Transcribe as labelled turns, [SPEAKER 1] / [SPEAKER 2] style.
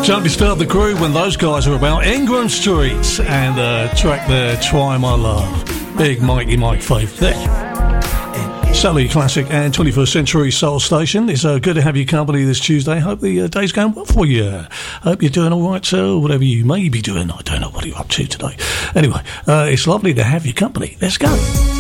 [SPEAKER 1] Certainly start the groove when those guys are about. Ingram Street and track there, Try My Love. Big Mikey Mike Faith there. Sally Classic and 21st Century Soul Station. It's good to have your company this Tuesday. Hope the day's going well for you. Hope you're doing all right, sir, whatever you may be doing. I don't know what you're up to today. Anyway, it's lovely to have your company. Let's go.